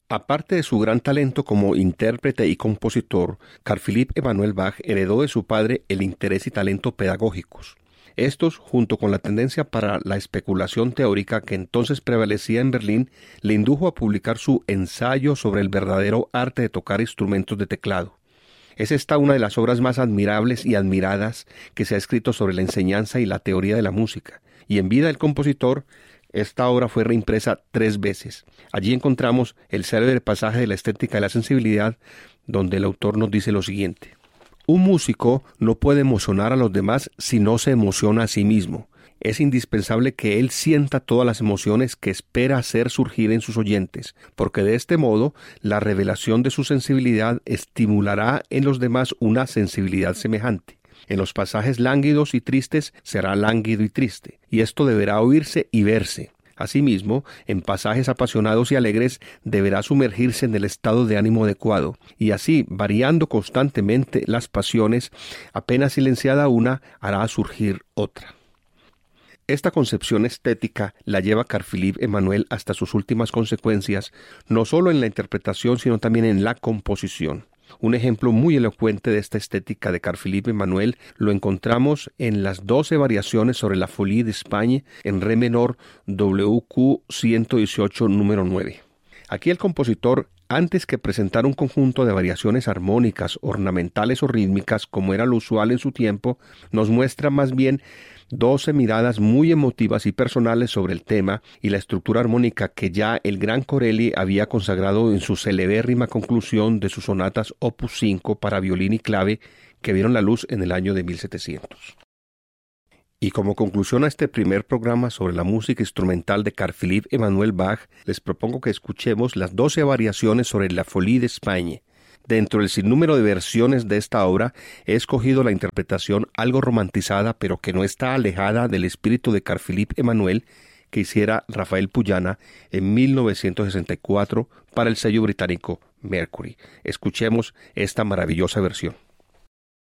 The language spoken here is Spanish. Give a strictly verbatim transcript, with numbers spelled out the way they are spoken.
Aparte de su gran talento como intérprete y compositor, Carl Philipp Emanuel Bach heredó de su padre el interés y talento pedagógicos. Estos, junto con la tendencia para la especulación teórica que entonces prevalecía en Berlín, le indujo a publicar su ensayo sobre el verdadero arte de tocar instrumentos de teclado. Es esta una de las obras más admirables y admiradas que se ha escrito sobre la enseñanza y la teoría de la música, y en vida del compositor, esta obra fue reimpresa tres veces. Allí encontramos el célebre pasaje de la estética de la sensibilidad, donde el autor nos dice lo siguiente: un músico no puede emocionar a los demás si no se emociona a sí mismo. Es indispensable que él sienta todas las emociones que espera hacer surgir en sus oyentes, porque de este modo la revelación de su sensibilidad estimulará en los demás una sensibilidad semejante. En los pasajes lánguidos y tristes será lánguido y triste, y esto deberá oírse y verse. Asimismo, en pasajes apasionados y alegres deberá sumergirse en el estado de ánimo adecuado, y así, variando constantemente las pasiones, apenas silenciada una, hará surgir otra. Esta concepción estética la lleva Carl Philipp Emanuel hasta sus últimas consecuencias, no solo en la interpretación, sino también en la composición. Un ejemplo muy elocuente de esta estética de Carl Philipp Emanuel lo encontramos en las doce variaciones sobre la Folie d'Espagne en re menor W Q ciento dieciocho número nueve. Aquí el compositor, antes que presentar un conjunto de variaciones armónicas, ornamentales o rítmicas, como era lo usual en su tiempo, nos muestra más bien doce miradas muy emotivas y personales sobre el tema y la estructura armónica que ya el gran Corelli había consagrado en su celebérrima conclusión de sus sonatas opus cinco para violín y clave, que vieron la luz en el año de mil setecientos. Y como conclusión a este primer programa sobre la música instrumental de Carl Philipp Emanuel Bach, les propongo que escuchemos las doce variaciones sobre la Folie d'Espagne. Dentro del sinnúmero de versiones de esta obra, he escogido la interpretación algo romantizada, pero que no está alejada del espíritu de Carl Philipp Emanuel, que hiciera Rafael Puyana en mil novecientos sesenta y cuatro para el sello británico Mercury. Escuchemos esta maravillosa versión.